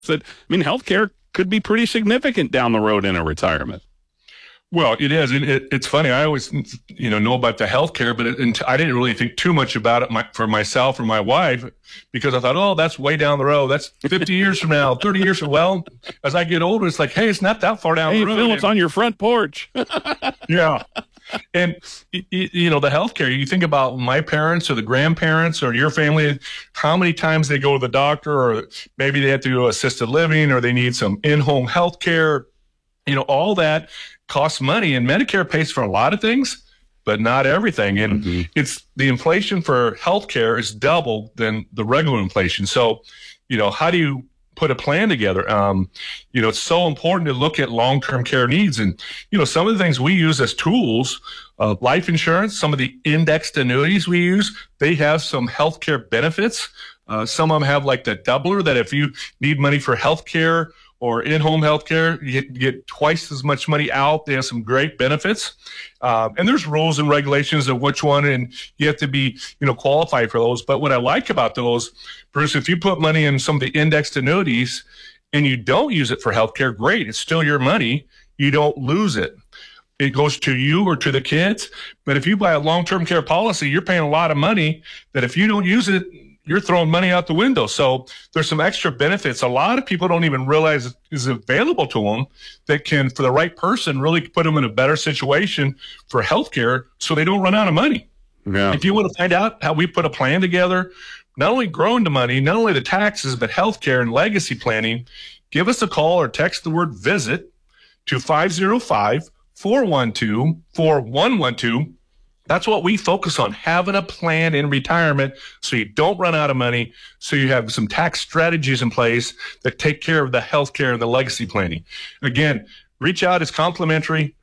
that, I mean, healthcare could be pretty significant down the road in a retirement. Well, it is. It's funny. I always, know about the healthcare, but I didn't really think too much about it for myself or my wife, because I thought, oh, that's way down the road. That's 50 years from now, 30 years from. Well, as I get older, it's like, hey, it's not that far down the road. Phil, it's on your front porch. Yeah. And, the healthcare, you think about my parents or the grandparents or your family, how many times they go to the doctor, or maybe they have to do assisted living, or they need some in-home healthcare. All that costs money, and Medicare pays for a lot of things, but not everything. And it's the inflation for healthcare is double than the regular inflation. So, how do you put a plan together? It's so important to look at long-term care needs. And, some of the things we use as tools, life insurance, some of the indexed annuities we use, they have some healthcare benefits. Some of them have like the doubler, that if you need money for healthcare or in-home healthcare, you get twice as much money out. They have some great benefits. And there's rules and regulations of which one, and you have to be, qualified for those. But what I like about those, Bruce, if you put money in some of the indexed annuities and you don't use it for healthcare, great. It's still your money. You don't lose it. It goes to you or to the kids. But if you buy a long-term care policy, you're paying a lot of money that if you don't use it, you're throwing money out the window. So there's some extra benefits a lot of people don't even realize is available to them that can, for the right person, really put them in a better situation for healthcare so they don't run out of money. Yeah. If you want to find out how we put a plan together, not only growing the money, not only the taxes, but healthcare and legacy planning, give us a call or text the word VISIT to 505-412-4112. That's what we focus on, having a plan in retirement so you don't run out of money, so you have some tax strategies in place that take care of the healthcare and the legacy planning. Again, reach out. It's complimentary,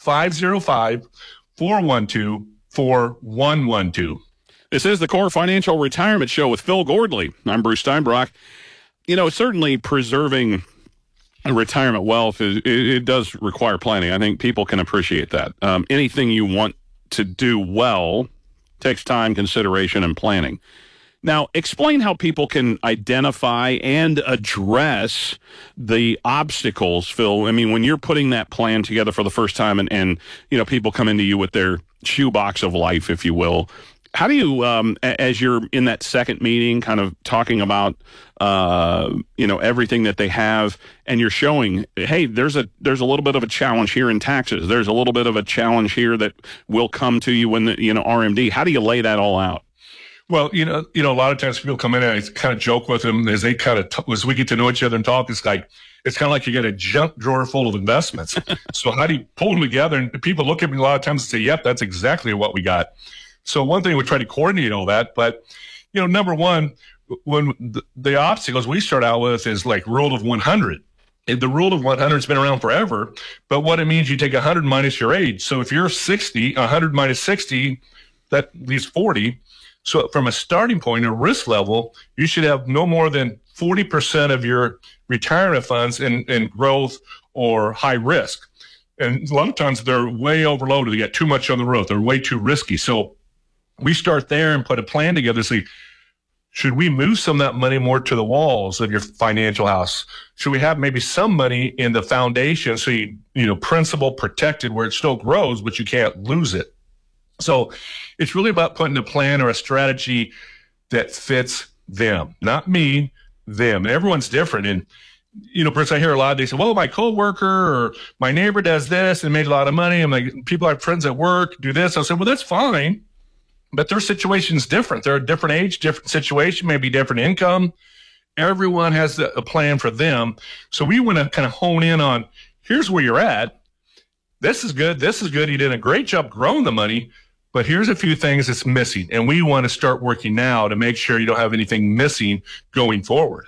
505-412-4112. This is the Core Financial Retirement Show with Phil Gordley. I'm Bruce Steinbrock. Certainly preserving retirement wealth, it does require planning. I think people can appreciate that. Anything you want to do well takes time, consideration, and planning. Now, explain how people can identify and address the obstacles, Phil. I mean, when you're putting that plan together for the first time and people come into you with their shoebox of life, if you will, how do you, as you're in that second meeting, kind of talking about, everything that they have, and you're showing, hey, there's a little bit of a challenge here in taxes. There's a little bit of a challenge here that will come to you when RMD. How do you lay that all out? Well, a lot of times people come in and I kind of joke with them as they as we get to know each other and talk, it's kind of like you get a junk drawer full of investments. So how do you pull them together? And people look at me a lot of times and say, yep, that's exactly what we got. So one thing, we try to coordinate all that, but, number one, when the obstacles we start out with is like rule of 100. And the rule of 100 has been around forever, but what it means, you take 100 minus your age. So if you're 60, 100 minus 60, that leaves 40. So from a starting point, a risk level, you should have no more than 40% of your retirement funds in growth or high risk. And a lot of times they're way overloaded. They get too much on the road. They're way too risky. So we start there and put a plan together. See, should we move some of that money more to the walls of your financial house? Should we have maybe some money in the foundation so principal protected where it still grows, but you can't lose it? So it's really about putting a plan or a strategy that fits them, not me, them. Everyone's different. And, Bruce, I hear a lot, they say, well, my coworker or my neighbor does this and made a lot of money. I'm like, people I have friends at work do this. I said, well, that's fine. But their situation's different. They're a different age, different situation, maybe different income. Everyone has a plan for them. So we want to kind of hone in on, here's where you're at. This is good. This is good. You did a great job growing the money, but here's a few things that's missing. And we want to start working now to make sure you don't have anything missing going forward.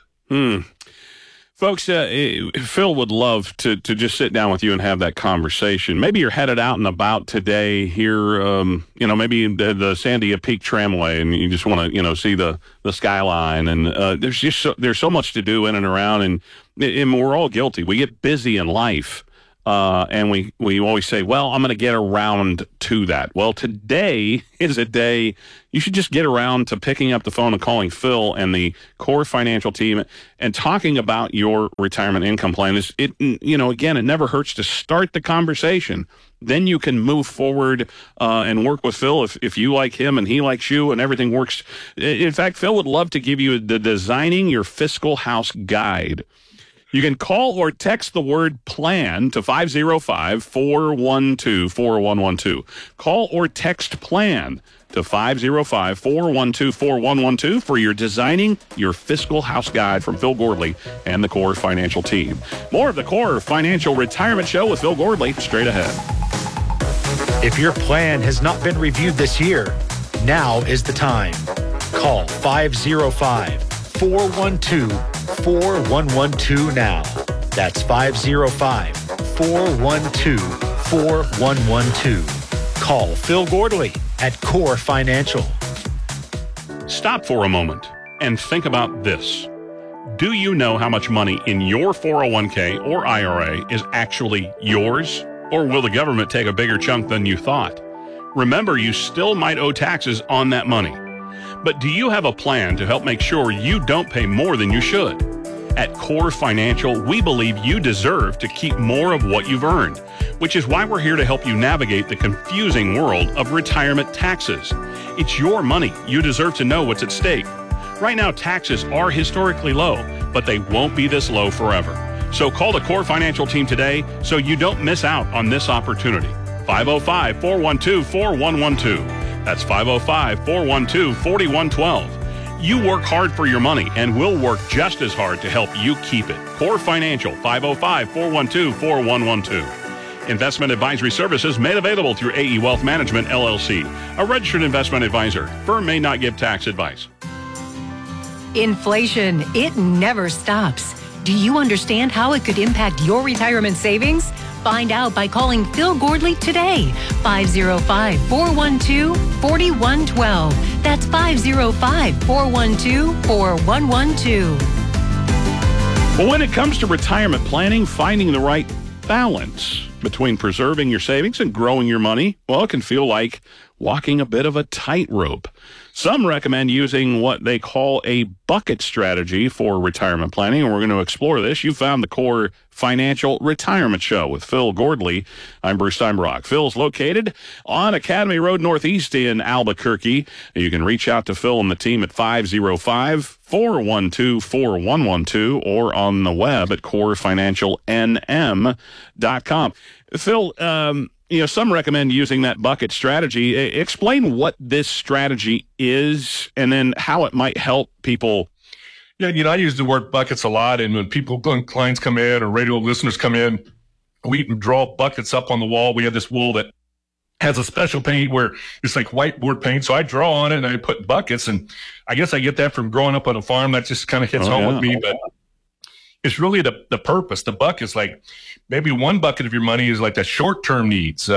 Folks, Phil would love to just sit down with you and have that conversation. Maybe you're headed out and about today here, maybe the Sandia Peak Tramway, and you just want to, see the skyline. And there's so much to do in and around, and we're all guilty. We get busy in life. And we always say, well, I'm going to get around to that. Well, today is a day you should just get around to picking up the phone and calling Phil and the Core Financial team and talking about your retirement income plan. Again, it never hurts to start the conversation. Then you can move forward and work with Phil if you like him and he likes you and everything works. In fact, Phil would love to give you the Designing Your Fiscal House Guide. You can call or text the word PLAN to 505-412-4112. Call or text PLAN to 505-412-4112 for your Designing Your Fiscal House Guide from Phil Gordley and the Core Financial team. More of the Core Financial Retirement Show with Phil Gordley straight ahead. If your plan has not been reviewed this year, now is the time. Call 505-412-4112 now. That's 505-412-4112. Call Phil Gordley at Core Financial. Stop for a moment and think about this. Do you know how much money in your 401k or IRA is actually yours? Or will the government take a bigger chunk than you thought? Remember, you still might owe taxes on that money. But do you have a plan to help make sure you don't pay more than you should? At Core Financial, we believe you deserve to keep more of what you've earned, which is why we're here to help you navigate the confusing world of retirement taxes. It's your money. You deserve to know what's at stake. Right now, taxes are historically low, but they won't be this low forever. So call the Core Financial team today so you don't miss out on this opportunity. 505-412-4112. That's 505-412-4112. You work hard for your money, and we'll work just as hard to help you keep it. Core Financial, 505-412-4112. Investment advisory services made available through AE Wealth Management, LLC, a registered investment advisor. Firm may not give tax advice. Inflation, it never stops. Do you understand how it could impact your retirement savings? Find out by calling Phil Gordley today. 505-412-4112. That's 505-412-4112. Well, when it comes to retirement planning, finding the right balance between preserving your savings and growing your money, well, it can feel like walking a bit of a tightrope. Some recommend using what they call a bucket strategy for retirement planning, and we're going to explore this. You found the Core Financial Retirement Show with Phil Gordley. I'm Bruce Steinbrock. Phil's located on Academy Road Northeast in Albuquerque. You can reach out to Phil and the team at 505-412-4112 or on the web at corefinancialnm.com. Phil, some recommend using that bucket strategy. Explain what this strategy is and then how it might help people. Yeah, I use the word buckets a lot. And when clients come in or radio listeners come in, we draw buckets up on the wall. We have this wall that has a special paint where it's like whiteboard paint. So I draw on it and I put buckets. And I guess I get that from growing up on a farm. That just kind of hits home with me. But it's really the purpose. The bucket's like maybe one bucket of your money is like the short-term needs,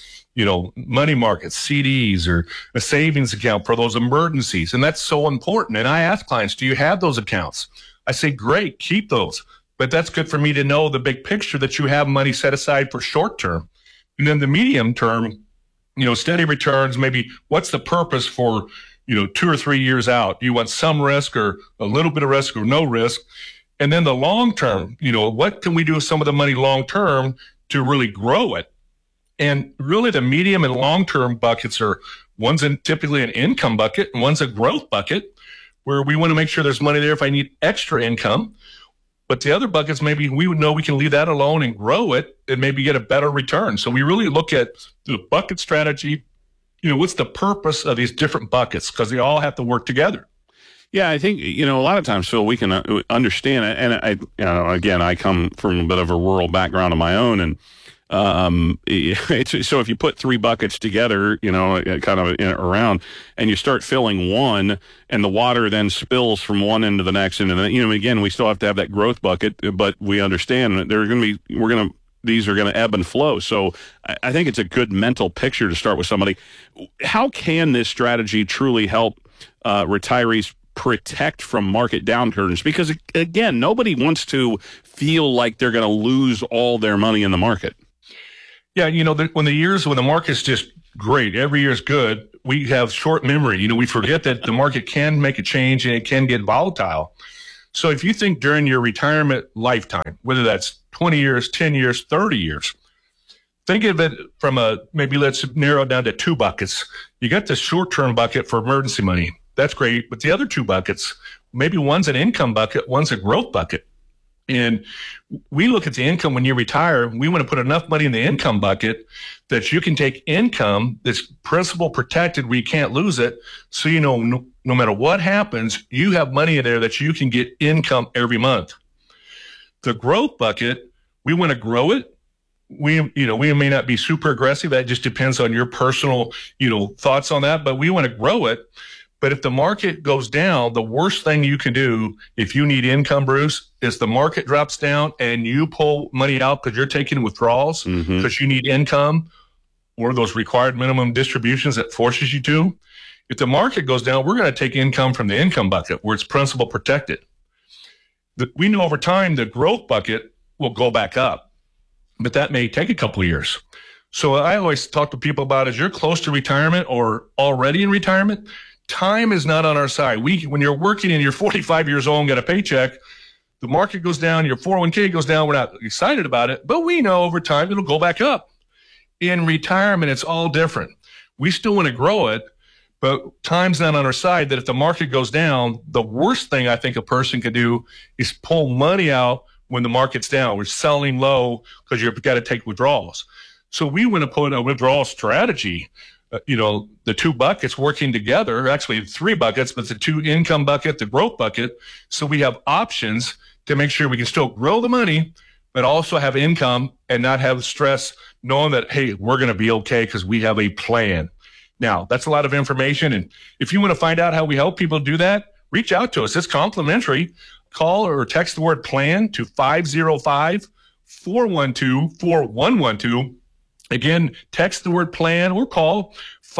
money markets, CDs, or a savings account for those emergencies. And that's so important. And I ask clients, do you have those accounts? I say, great, keep those. But that's good for me to know the big picture that you have money set aside for short-term. And then the medium term, steady returns, maybe what's the purpose for, 2 or 3 years out? Do you want some risk or a little bit of risk or no risk? And then the long term, what can we do with some of the money long term to really grow it? And really the medium and long term buckets are one's typically an income bucket and one's a growth bucket where we want to make sure there's money there if I need extra income. But the other buckets, maybe we would know we can leave that alone and grow it and maybe get a better return. So we really look at the bucket strategy. What's the purpose of these different buckets? Because they all have to work together. Yeah, I think, a lot of times, Phil, we can understand it. And I come from a bit of a rural background of my own. And so if you put three buckets together, around, and you start filling one and the water then spills from one end to the next. And then, again, we still have to have that growth bucket, but we understand that these are going to ebb and flow. So I think it's a good mental picture to start with somebody. How can this strategy truly help retirees protect from market downturns? Because again, nobody wants to feel like they're going to lose all their money in the market. Yeah, when the market's just great, every year is good, we have short memory. We forget that the market can make a change and it can get volatile. So if you think during your retirement lifetime, whether that's 20 years, 10 years, 30 years, think of it from maybe let's narrow it down to two buckets. You got the short-term bucket for emergency money. That's great. But the other two buckets, maybe one's an income bucket, one's a growth bucket. And we look at the income when you retire. We want to put enough money in the income bucket that you can take income that's principal protected where you can't lose it. So, no matter what happens, you have money in there that you can get income every month. The growth bucket, we want to grow it. We may not be super aggressive. That just depends on your personal, thoughts on that, but we want to grow it. But if the market goes down, the worst thing you can do if you need income, Bruce, is the market drops down and you pull money out because you're taking withdrawals because you need income or those required minimum distributions that forces you to. If the market goes down, we're going to take income from the income bucket where it's principal protected. We know over time the growth bucket will go back up, but that may take a couple of years. So I always talk to people about as you're close to retirement or already in retirement, time is not on our side. When you're working and you're 45 years old and get a paycheck, the market goes down, your 401k goes down. We're not excited about it, but we know over time it'll go back up. In retirement, it's all different. We still want to grow it, but time's not on our side that if the market goes down, the worst thing I think a person can do is pull money out when the market's down. We're selling low because you've got to take withdrawals. So we want to put a withdrawal strategy. The two buckets working together, actually three buckets, but the two income bucket, the growth bucket. So we have options to make sure we can still grow the money, but also have income and not have stress knowing that, hey, we're going to be okay because we have a plan. Now, that's a lot of information. And if you want to find out how we help people do that, reach out to us. It's complimentary. Call or text the word plan to 505-412-4112. Again, text the word plan or call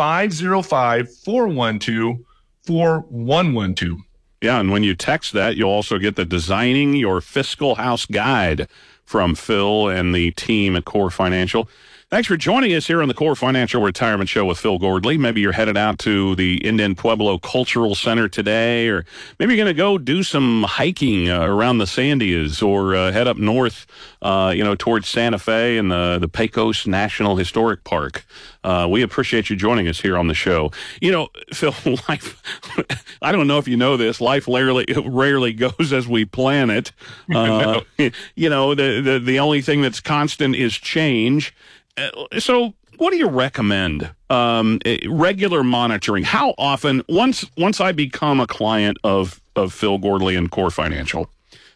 505-412-4112. Yeah, and when you text that, you'll also get the Designing Your Fiscal House Guide from Phil and the team at Core Financial. Thanks for joining us here on the Core Financial Retirement Show with Phil Gordley. Maybe you're headed out to the Indian Pueblo Cultural Center today, or maybe you're going to go do some hiking around the Sandias, or head up north, towards Santa Fe and the Pecos National Historic Park. We appreciate you joining us here on the show. Phil, life, I don't know if you know this, life rarely goes as we plan it. The only thing that's constant is change. So what do you recommend? Regular monitoring. How often, once I become a client of Phil Gordley and Core Financial,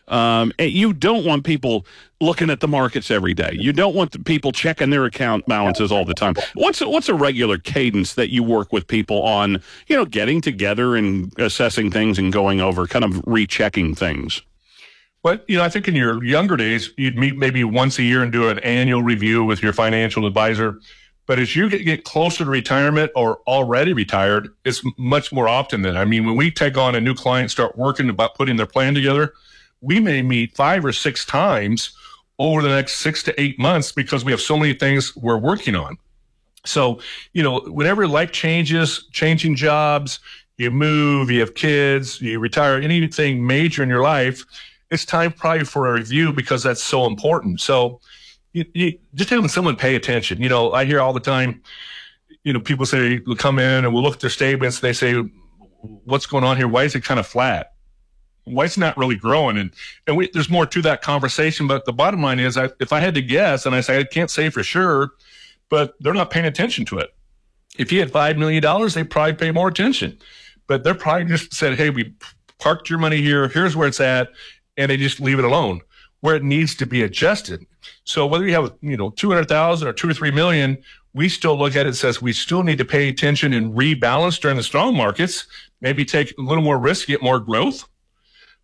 you don't want people looking at the markets every day. You don't want the people checking their account balances all the time. What's a regular cadence that you work with people on, getting together and assessing things and going over, kind of rechecking things? But, I think in your younger days, you'd meet maybe once a year and do an annual review with your financial advisor. But as you get closer to retirement or already retired, it's much more often than. When we take on a new client, start working about putting their plan together, we may meet 5 or 6 times over the next 6 to 8 months because we have so many things we're working on. So, whenever life changes, changing jobs, you move, you have kids, you retire, anything major in your life, it's time probably for a review because that's so important. So you just having someone pay attention. I hear all the time, people say, we'll come in and we'll look at their statements. They say, what's going on here? Why is it kind of flat? Why it's not really growing? And there's more to that conversation. But the bottom line is, if I had to guess, and I say I can't say for sure, but they're not paying attention to it. If you had $5 million, they'd probably pay more attention. But they're probably just said, hey, we parked your money here. Here's where it's at. And they just leave it alone where it needs to be adjusted. So whether you have, 200,000 or 2 or 3 million, we still look at it and says we still need to pay attention and rebalance during the strong markets, maybe take a little more risk, get more growth.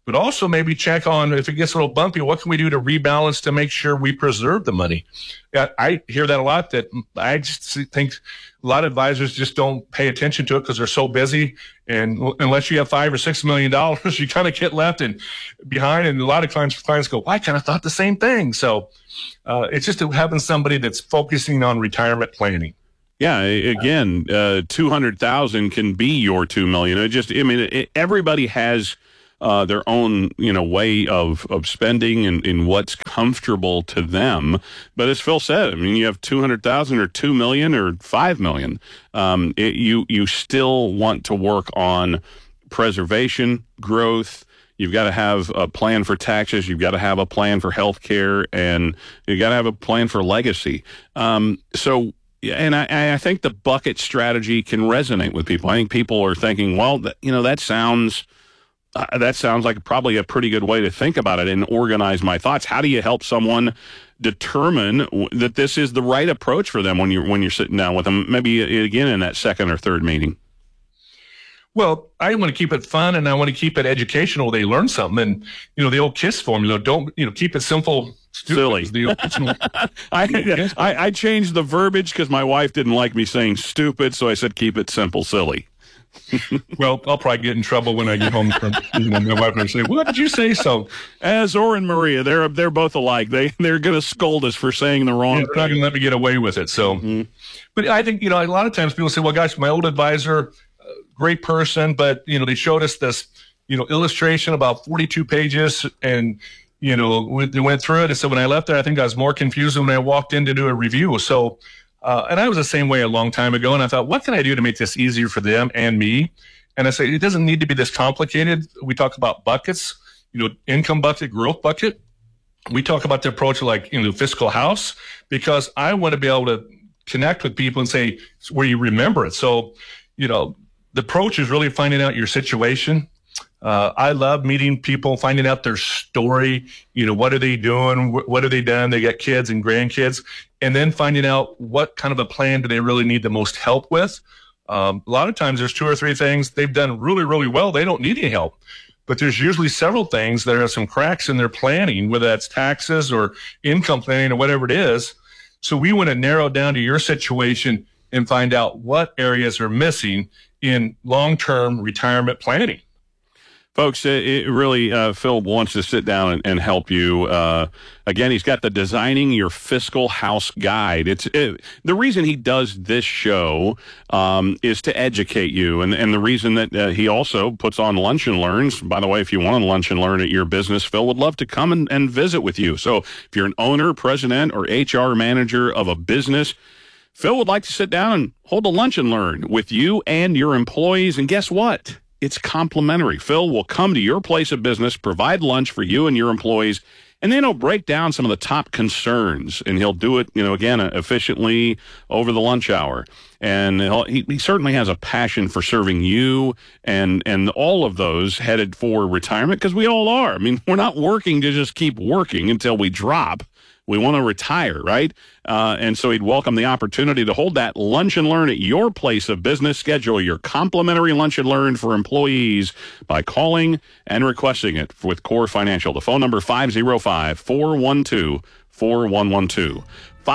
but also maybe check on if it gets a little bumpy, what can we do to rebalance to make sure we preserve the money? I hear that a lot, that I just think a lot of advisors just don't pay attention to it because they're so busy. And unless you have $5 or $6 million, you kind of get left behind. And a lot of clients go, well, I kind of thought the same thing. So it's just having somebody that's focusing on retirement planning. Yeah, again, 200,000 can be your 2 million. Everybody has their own, way of spending and what's comfortable to them. But as Phil said, you have 200,000 or 2 million or 5 million. You still want to work on preservation, growth. You've got to have a plan for taxes. You've got to have a plan for health care, and you got to have a plan for legacy. And I think the bucket strategy can resonate with people. I think people are thinking, well, that sounds like probably a pretty good way to think about it and organize my thoughts. How do you help someone determine that this is the right approach for them when you're sitting down with them, maybe again in that second or third meeting? Well, I want to keep it fun and I want to keep it educational. They learn something, and the old KISS formula, don't keep it simple. Silly. I changed the verbiage because my wife didn't like me saying stupid, so I said keep it simple, silly. Well, I'll probably get in trouble when I get home from my wife and say, "What did you say?" So, Azor and Maria, they're both alike. They're going to scold us for saying the wrong. They're not going to let me get away with it. So, But I think a lot of times people say, "Well, gosh, my old advisor, great person, but they showed us this illustration about 42 pages and." They went through it. And so when I left there, I think I was more confused than when I walked in to do a review. So, and I was the same way a long time ago. And I thought, what can I do to make this easier for them and me? And I say, it doesn't need to be this complicated. We talk about buckets, income bucket, growth bucket. We talk about the approach like, fiscal house, because I want to be able to connect with people and say where you remember it. So, the approach is really finding out your situation. I love meeting people, finding out their story. What are they doing? What have they done? They got kids and grandkids, and then finding out what kind of a plan do they really need the most help with. A lot of times there's 2 or 3 things they've done really, really well. They don't need any help, but there's usually several things that have some cracks in their planning, whether that's taxes or income planning or whatever it is. So we want to narrow down to your situation and find out what areas are missing in long-term retirement planning. Folks, it really, Phil wants to sit down and help you. Again, he's got the Designing Your Fiscal House Guide. The reason he does this show is to educate you. And the reason that he also puts on Lunch and Learns, by the way, if you want to lunch and learn at your business, Phil would love to come and visit with you. So if you're an owner, president, or HR manager of a business, Phil would like to sit down and hold a lunch and learn with you and your employees. And guess what? It's complimentary. Phil will come to your place of business, provide lunch for you and your employees, and then he'll break down some of the top concerns, and he'll do it, again, efficiently over the lunch hour. And he certainly has a passion for serving you and all of those headed for retirement, because we all are. We're not working to just keep working until we drop. We want to retire, right? And so he'd welcome the opportunity to hold that lunch and learn at your place of business. Schedule your complimentary lunch and learn for employees by calling and requesting it with Core Financial. The phone number 505-412-4112.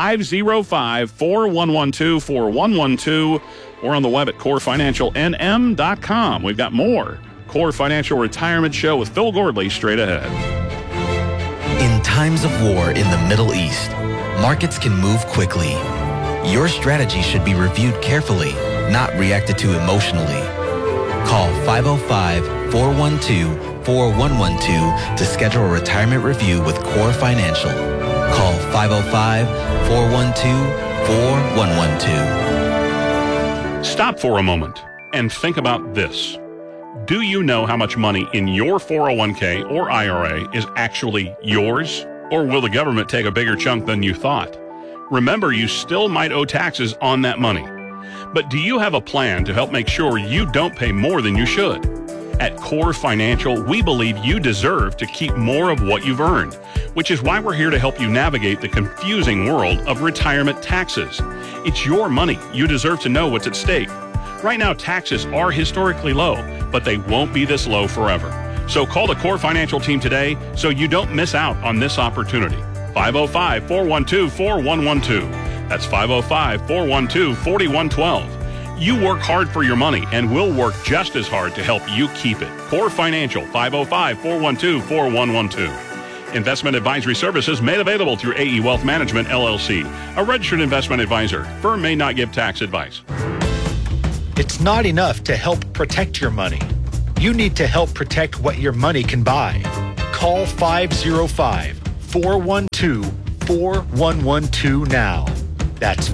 505-412-4112, or on the web at corefinancialnm.com. We've got more Core Financial Retirement Show with Phil Gordley straight ahead. In times of war in the Middle East, markets can move quickly. Your strategy should be reviewed carefully, not reacted to emotionally. Call 505-412-4112 to schedule a retirement review with Core Financial. Call 505-412-4112. Stop for a moment and think about this. Do you know how much money in your 401k or IRA is actually yours? Or will the government take a bigger chunk than you thought? Remember, you still might owe taxes on that money. But do you have a plan to help make sure you don't pay more than you should? At Core Financial, we believe you deserve to keep more of what you've earned, which is why we're here to help you navigate the confusing world of retirement taxes. It's your money. You deserve to know what's at stake. Right now, taxes are historically low, but they won't be this low forever. So call the Core Financial team today so you don't miss out on this opportunity. 505-412-4112. That's 505-412-4112. You work hard for your money, and we'll work just as hard to help you keep it. Core Financial, 505-412-4112. Investment advisory services made available through AE Wealth Management, LLC, a registered investment advisor. Firm may not give tax advice. It's not enough to help protect your money. You need to help protect what your money can buy. Call 505-412-4112 now. That's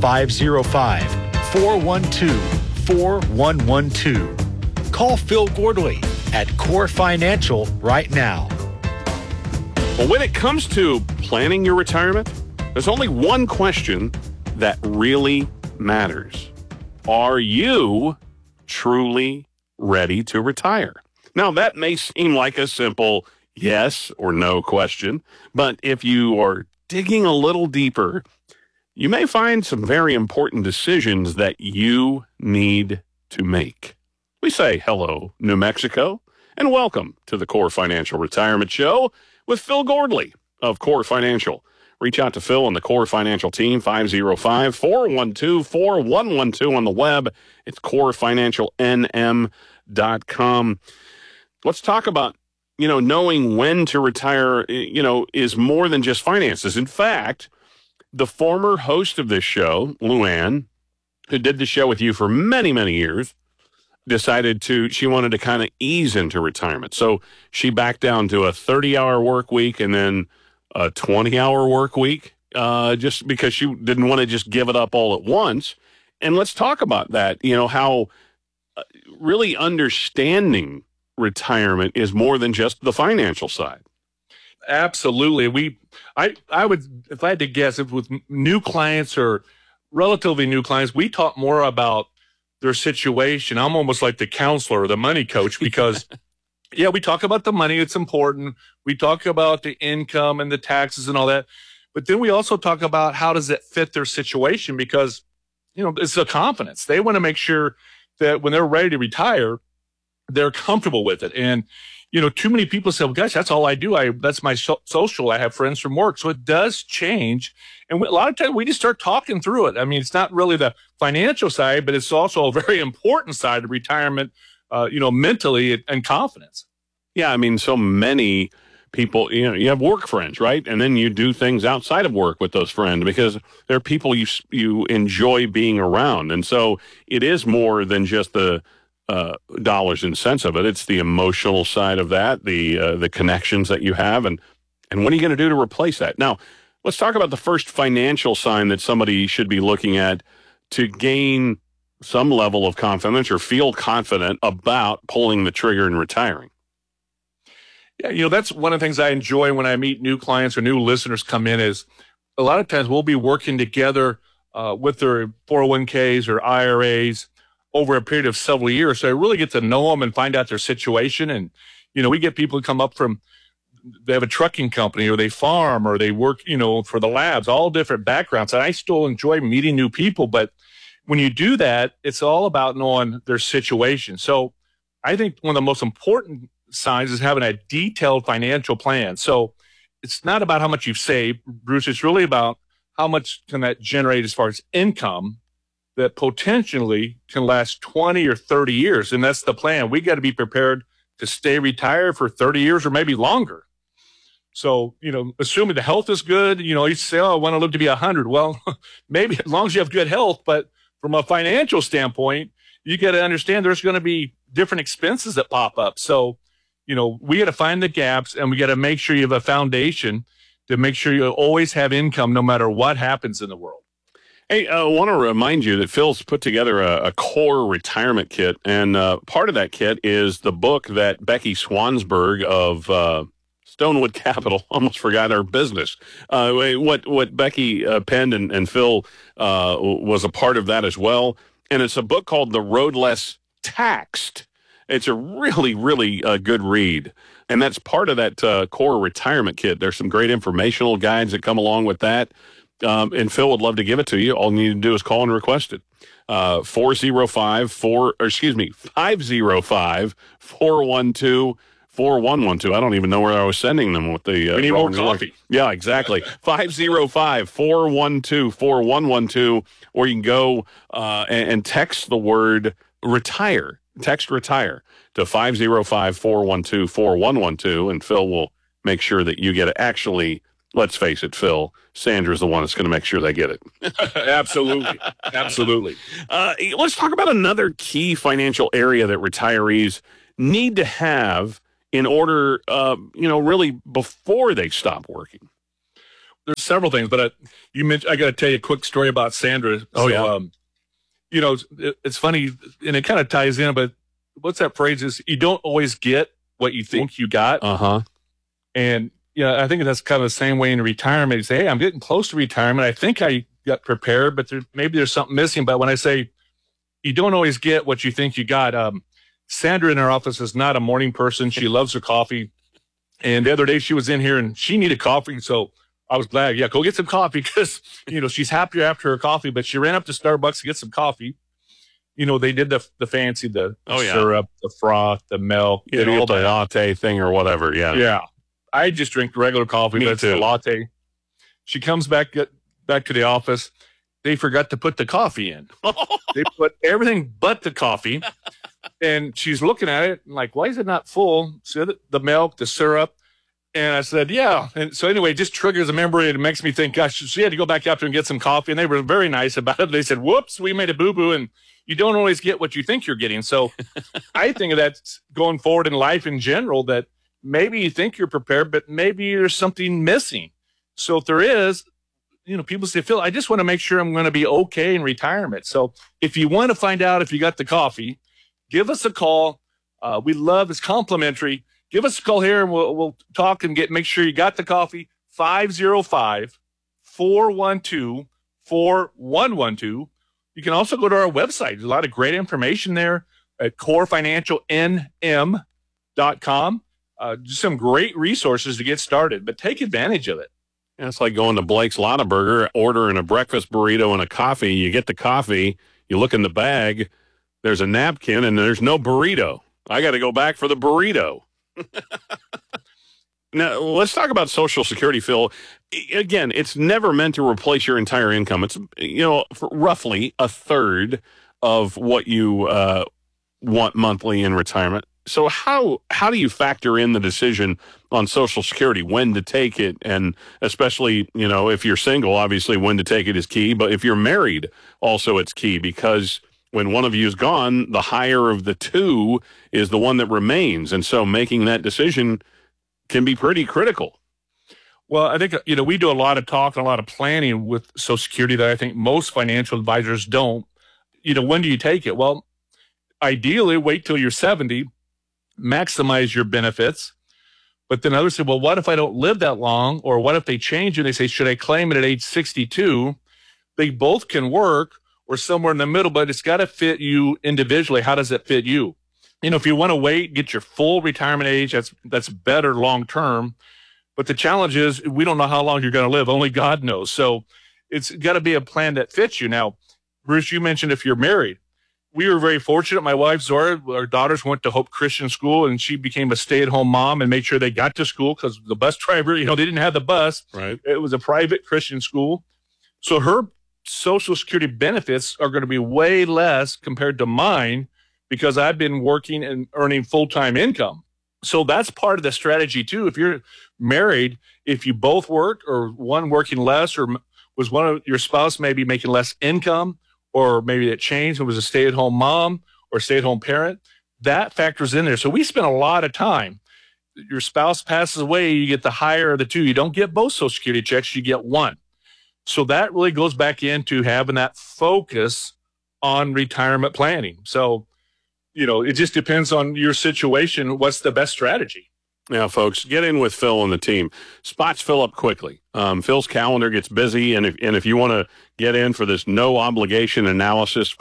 505-412-4112. Call Phil Gordley at Core Financial right now. Well, when it comes to planning your retirement, there's only one question that really matters. Are you truly ready to retire? Now, that may seem like a simple yes or no question, but if you are digging a little deeper, you may find some very important decisions that you need to make. We say hello, New Mexico, and welcome to the Core Financial Retirement Show with Phil Gordley of Core Financial. Reach out to Phil and the Core Financial team, 505-412-4112 on the web. It's corefinancialnm.com. Let's talk about, knowing when to retire, is more than just finances. In fact, the former host of this show, Luann, who did the show with you for many, many years, decided she wanted to kind of ease into retirement. So she backed down to a 30-hour work week and then a 20-hour work week, just because she didn't want to just give it up all at once. And let's talk about that, how really understanding retirement is more than just the financial side. Absolutely. I would, if I had to guess, if with new clients or relatively new clients, we talk more about their situation. I'm almost like the counselor or the money coach because, yeah, we talk about the money. It's important. We talk about the income and the taxes and all that. But then we also talk about how does it fit their situation because, it's the confidence. They want to make sure that when they're ready to retire, they're comfortable with it. And, too many people say, well, gosh, that's all I do. That's my social. I have friends from work. So it does change. And a lot of times we just start talking through it. I mean, it's not really the financial side, but it's also a very important side of retirement, mentally and confidence. Yeah. I mean, so many people, you have work friends, right? And then you do things outside of work with those friends because they're people you enjoy being around. And so it is more than just the dollars and cents of it. It's the emotional side of that, the connections that you have, and what are you going to do to replace that? Now, let's talk about the first financial sign that somebody should be looking at to gain some level of confidence or feel confident about pulling the trigger and retiring. Yeah, that's one of the things I enjoy when I meet new clients or new listeners come in is a lot of times we'll be working together with their 401ks or IRAs over a period of several years. So I really get to know them and find out their situation. And, we get people who come up from, they have a trucking company or they farm or they work, for the labs, all different backgrounds. And I still enjoy meeting new people. But when you do that, it's all about knowing their situation. So I think one of the most important signs is having a detailed financial plan. So it's not about how much you've saved, Bruce. It's really about how much can that generate as far as income that potentially can last 20 or 30 years. And that's the plan. We got to be prepared to stay retired for 30 years or maybe longer. So, assuming the health is good, you say, I want to live to be 100. Well, maybe as long as you have good health, but from a financial standpoint, you got to understand there's going to be different expenses that pop up. So, we got to find the gaps and we got to make sure you have a foundation to make sure you always have income no matter what happens in the world. Hey, I want to remind you that Phil's put together a core retirement kit, and part of that kit is the book that Becky Swansburg of Stonewood Capital, almost forgot her business, what Becky penned, and Phil was a part of that as well. And it's a book called The Road Less Taxed. It's a really, really good read. And that's part of that core retirement kit. There's some great informational guides that come along with that. And Phil would love to give it to you. All you need to do is call and request it. 505-412-4112 4112. I don't even know where I was sending them with the. We need more coffee. Yeah, exactly. 505-412-4112, or you can go and text the word retire. Text retire to 505-412-4112, and Phil will make sure that you get it. Actually, let's face it, Phil, Sandra's the one that's going to make sure they get it. Absolutely. Absolutely. Let's talk about another key financial area that retirees need to have in order, really before they stop working. There's several things, but you mentioned, I got to tell you a quick story about Sandra. Oh, yeah. It's funny, and it kind of ties in, but what's that phrase is, you don't always get what you think you got. Uh-huh. And, I think that's kind of the same way in retirement. You say, hey, I'm getting close to retirement. I think I got prepared, but maybe there's something missing. But when I say you don't always get what you think you got, Sandra in our office is not a morning person. She loves her coffee. And the other day she was in here and she needed coffee. So I was glad, go get some coffee because, she's happier after her coffee. But she ran up to Starbucks to get some coffee. They did the fancy, the syrup, the froth, the milk. All the latte thing or whatever, yeah. Yeah. I just drink regular coffee, but it's a latte. She comes back to the office. They forgot to put the coffee in. They put everything but the coffee. And she's looking at it and like, why is it not full? So the milk, the syrup. And I said, yeah. And so anyway, it just triggers a memory. It makes me think, gosh, she had to go back after and get some coffee. And they were very nice about it. They said, whoops, we made a boo-boo. And you don't always get what you think you're getting. So I think of that going forward in life in general, that maybe you think you're prepared, but maybe there's something missing. So if there is, people say, Phil, I just want to make sure I'm going to be okay in retirement. So if you want to find out if you got the coffee, give us a call. We love, it's complimentary. Give us a call here and we'll talk and make sure you got the coffee. 505-412-4112. You can also go to our website. There's a lot of great information there at corefinancialnm.com. Just some great resources to get started, but take advantage of it. Yeah, it's like going to Blake's Lotaburger, ordering a breakfast burrito and a coffee. You get the coffee, you look in the bag, there's a napkin, and there's no burrito. I got to go back for the burrito. Now, let's talk about Social Security, Phil. Again, it's never meant to replace your entire income. It's, for roughly a third of what you want monthly in retirement. So how do you factor in the decision on Social Security, when to take it? And especially, if you're single, obviously when to take it is key. But if you're married, also it's key, because when one of you is gone, the higher of the two is the one that remains. And so making that decision can be pretty critical. Well, I think, we do a lot of talk and a lot of planning with Social Security that I think most financial advisors don't. When do you take it? Well, ideally, wait till you're 70. Maximize your benefits. But then others say, well, what if I don't live that long? Or what if they change and they say, should I claim it at age 62? They both can work, or somewhere in the middle, but it's got to fit you individually. How does it fit you? If you want to wait, get your full retirement age, that's better long term. But the challenge is we don't know how long you're going to live. Only God knows. So it's got to be a plan that fits you. Now, Bruce, you mentioned if you're married. We were very fortunate. My wife, Zora, our daughters went to Hope Christian School, and she became a stay-at-home mom and made sure they got to school, because the bus driver, they didn't have the bus. Right. It was a private Christian school. So her Social Security benefits are going to be way less compared to mine, because I've been working and earning full-time income. So that's part of the strategy, too. If you're married, if you both worked, or one working less, or was one of your spouse maybe making less income, or maybe it changed and was a stay-at-home mom or stay-at-home parent, that factors in there. So we spend a lot of time. Your spouse passes away, you get the higher of the two. You don't get both Social Security checks, you get one. So that really goes back into having that focus on retirement planning. So, it just depends on your situation. What's the best strategy? Yeah, folks, get in with Phil and the team. Spots fill up quickly. Phil's calendar gets busy, and if you want to get in for this no obligation analysis,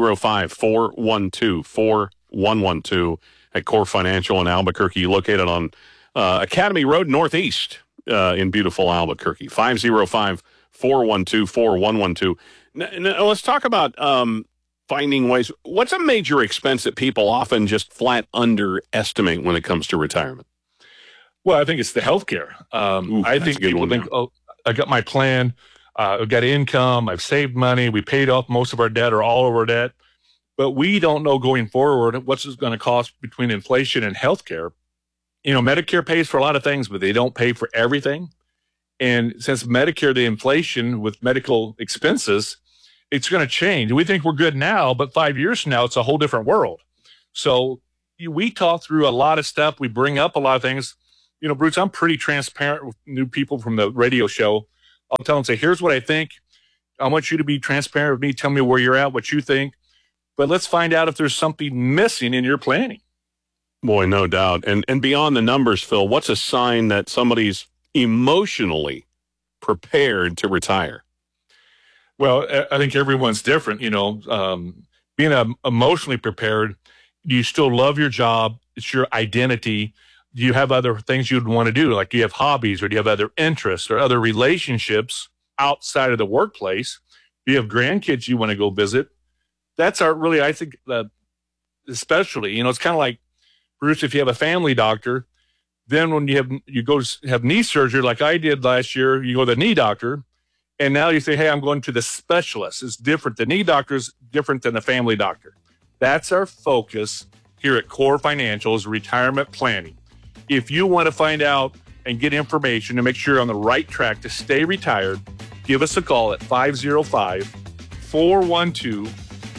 505-412-4112 at Core Financial in Albuquerque, located on Academy Road Northeast in beautiful Albuquerque. 505-412-4112. Now, let's talk about finding ways. What's a major expense that people often just flat underestimate when it comes to retirement? Well, I think it's the healthcare. I think people think, oh, I got my plan. I've got income. I've saved money. We paid off most of our debt or all of our debt. But we don't know going forward what's it going to cost between inflation and healthcare. You know, Medicare pays for a lot of things, but they don't pay for everything. And since Medicare, the inflation with medical expenses, it's going to change. We think we're good now, but 5 years from now, it's a whole different world. So we talk through a lot of stuff. We bring up a lot of things. You know, Bruce, I'm pretty transparent with new people from the radio show. I'll tell them, say, here's what I think. I want you to be transparent with me. Tell me where you're at, what you think. But let's find out if there's something missing in your planning. Boy, no doubt. And beyond the numbers, Phil, what's a sign that somebody's emotionally prepared to retire? Well, I think everyone's different. You know, being emotionally prepared, do you still love your job? It's your identity. Do you have other things you'd want to do? Like, do you have hobbies, or do you have other interests or other relationships outside of the workplace? Do you have grandkids you want to go visit? That's really, I think, especially, you know, it's kind of like, Bruce, if you have a family doctor, then when you go to have knee surgery, like I did last year, you go to the knee doctor, and now you say, hey, I'm going to the specialist. It's different. The knee doctor is different than the family doctor. That's our focus here at Core Financial, is retirement planning. If you want to find out and get information to make sure you're on the right track to stay retired, give us a call at 505-412-4112.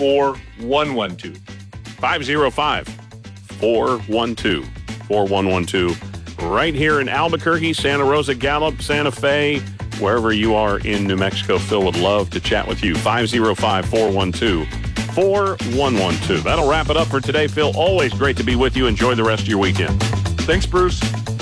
505-412-4112. Right here in Albuquerque, Santa Rosa, Gallup, Santa Fe, wherever you are in New Mexico. Phil would love to chat with you. 505-412-4112. That'll wrap it up for today, Phil. Always great to be with you. Enjoy the rest of your weekend. Thanks, Bruce.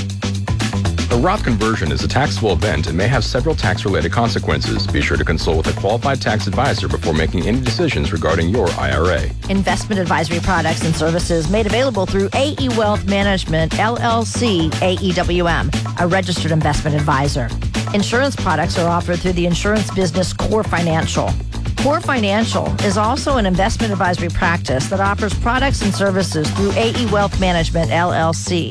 A Roth conversion is a taxable event and may have several tax-related consequences. Be sure to consult with a qualified tax advisor before making any decisions regarding your IRA. Investment advisory products and services made available through AE Wealth Management, LLC, AEWM, a registered investment advisor. Insurance products are offered through the insurance business Core Financial. Core Financial is also an investment advisory practice that offers products and services through AE Wealth Management, LLC,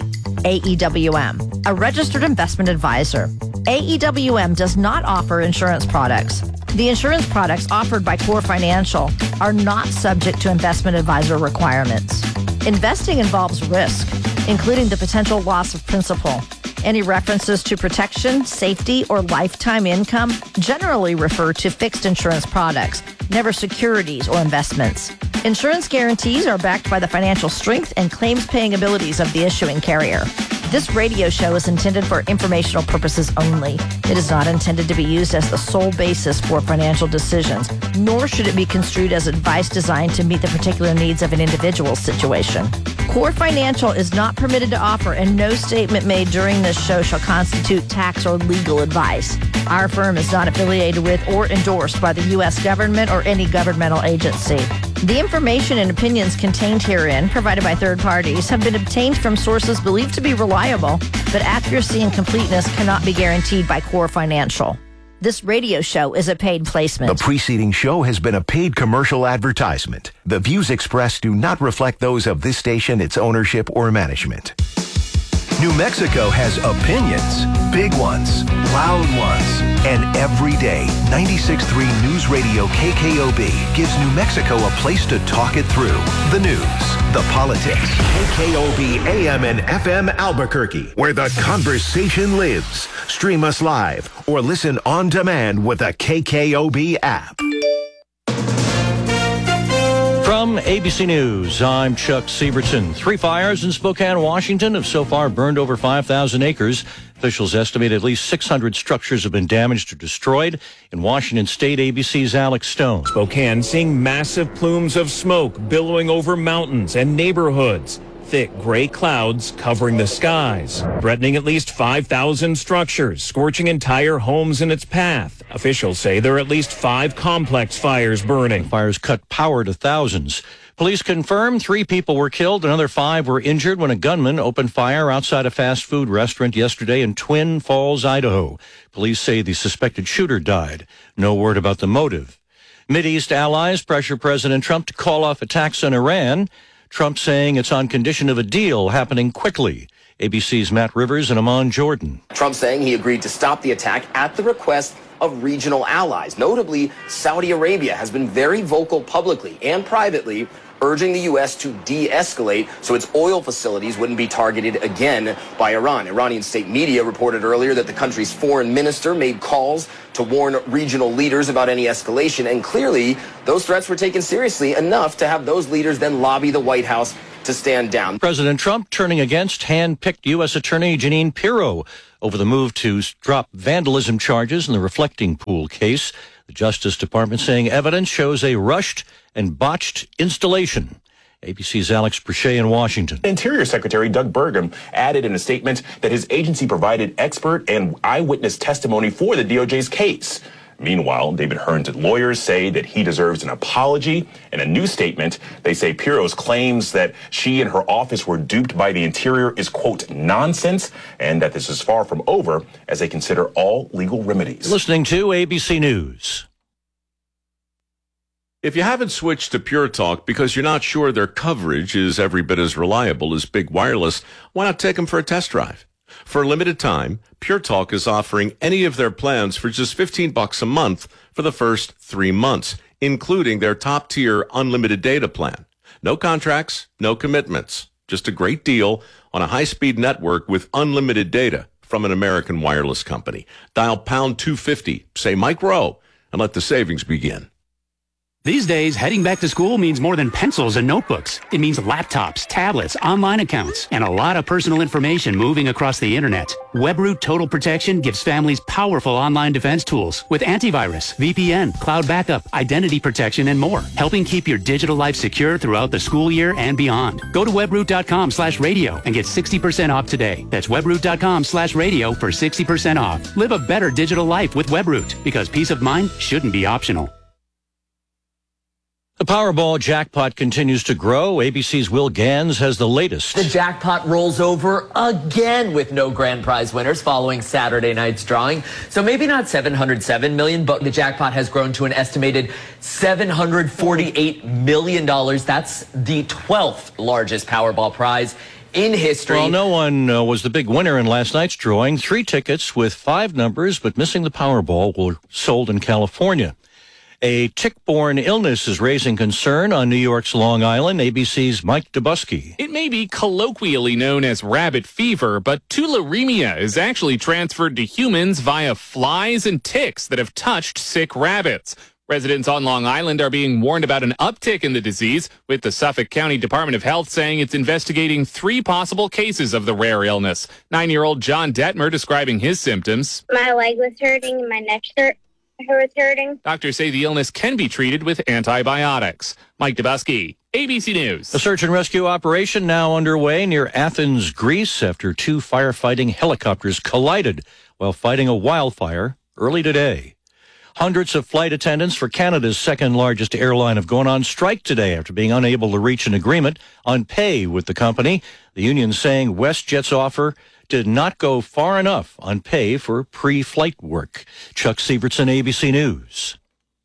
AEWM, a registered investment advisor. AEWM does not offer insurance products. The insurance products offered by Core Financial are not subject to investment advisor requirements. Investing involves risk, including the potential loss of principal. Any references to protection, safety, or lifetime income generally refer to fixed insurance products, never securities or investments. Insurance guarantees are backed by the financial strength and claims-paying abilities of the issuing carrier. This radio show is intended for informational purposes only. It is not intended to be used as the sole basis for financial decisions, nor should it be construed as advice designed to meet the particular needs of an individual's situation. Core Financial is not permitted to offer, and no statement made during this show shall constitute tax or legal advice. Our firm is not affiliated with or endorsed by the U.S. government or any governmental agency. The information and opinions contained herein, provided by third parties, have been obtained from sources believed to be reliable, but accuracy and completeness cannot be guaranteed by Core Financial. This radio show is a paid placement. The preceding show has been a paid commercial advertisement. The views expressed do not reflect those of this station, its ownership, or management. New Mexico has opinions, big ones, loud ones, and every day, 96.3 News Radio KKOB gives New Mexico a place to talk it through. The news, the politics. KKOB AM and FM Albuquerque, where the conversation lives. Stream us live or listen on demand with the KKOB app. From ABC News, I'm Chuck Siebertson. 3 fires in Spokane, Washington have so far burned over 5,000 acres. Officials estimate at least 600 structures have been damaged or destroyed. In Washington State, ABC's Alex Stone. Spokane seeing massive plumes of smoke billowing over mountains and neighborhoods. Thick gray clouds covering the skies, threatening at least 5,000 structures, scorching entire homes in its path. Officials say there are at least 5 complex fires burning. Fires cut power to thousands. Police confirm 3 people were killed, another 5 were injured when a gunman opened fire outside a fast food restaurant yesterday in Twin Falls, Idaho. Police say the suspected shooter died. No word about the motive. Mideast allies pressure President Trump to call off attacks on Iran. Trump saying it's on condition of a deal happening quickly. ABC's Matt Rivers and Amon Jordan. Trump saying he agreed to stop the attack at the request of regional allies. Notably, Saudi Arabia has been very vocal publicly and privately, urging the U.S. to de-escalate so its oil facilities wouldn't be targeted again by Iran. Iranian state media reported earlier that the country's foreign minister made calls to warn regional leaders about any escalation, and clearly those threats were taken seriously enough to have those leaders then lobby the White House to stand down. President Trump turning against hand-picked U.S. Attorney Jeanine Pirro over the move to drop vandalism charges in the reflecting pool case. The Justice Department saying evidence shows a rushed and botched installation. ABC's Alex Brichet in Washington. Interior Secretary Doug Burgum added in a statement that his agency provided expert and eyewitness testimony for the DOJ's case. Meanwhile, David Hearn's lawyers say that he deserves an apology. In a new statement, they say Pirro's claims that she and her office were duped by the Interior is, quote, nonsense, and that this is far from over as they consider all legal remedies. Listening to ABC News. If you haven't switched to Pure Talk because you're not sure their coverage is every bit as reliable as Big Wireless, why not take them for a test drive? For a limited time, Pure Talk is offering any of their plans for just $15 a month for the first 3 months, including their top-tier unlimited data plan. No contracts, no commitments. Just a great deal on a high-speed network with unlimited data from an American wireless company. Dial pound 250, say Mike Rowe, and let the savings begin. These days, heading back to school means more than pencils and notebooks. It means laptops, tablets, online accounts, and a lot of personal information moving across the internet. WebRoot Total Protection gives families powerful online defense tools with antivirus, VPN, cloud backup, identity protection, and more, helping keep your digital life secure throughout the school year and beyond. Go to webroot.com/radio and get 60% off today. That's webroot.com/radio for 60% off. Live a better digital life with WebRoot, because peace of mind shouldn't be optional. The Powerball jackpot continues to grow. ABC's Will Gans has the latest. The jackpot rolls over again with no grand prize winners following Saturday night's drawing. So maybe not $707 million, but the jackpot has grown to an estimated $748 million. That's the 12th largest Powerball prize in history. Well, no one was the big winner in last night's drawing. 3 tickets with 5 numbers, but missing the Powerball, were sold in California. A tick-borne illness is raising concern on New York's Long Island. ABC's Mike Dubusky. It may be colloquially known as rabbit fever, but tularemia is actually transferred to humans via flies and ticks that have touched sick rabbits. Residents on Long Island are being warned about an uptick in the disease, with the Suffolk County Department of Health saying it's investigating 3 possible cases of the rare illness. 9-year-old John Detmer describing his symptoms. My leg was hurting and my neck was hurting. Doctors say the illness can be treated with antibiotics. Mike Dubusky, ABC News. A search and rescue operation now underway near Athens, Greece, after 2 firefighting helicopters collided while fighting a wildfire early today. Hundreds of flight attendants for Canada's second-largest airline have gone on strike today after being unable to reach an agreement on pay with the company. The union saying WestJet's offer did not go far enough on pay for pre-flight work. Chuck Sievertson, ABC News.